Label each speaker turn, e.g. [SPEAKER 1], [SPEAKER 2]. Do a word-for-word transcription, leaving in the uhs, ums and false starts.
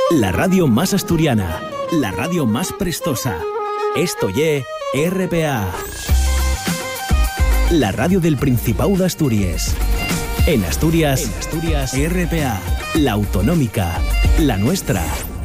[SPEAKER 1] La radio más asturiana, la radio más prestosa. Esto ye R P A. La radio del Principado de Asturias. En Asturias, en Asturias, R P A, la autonómica, la nuestra.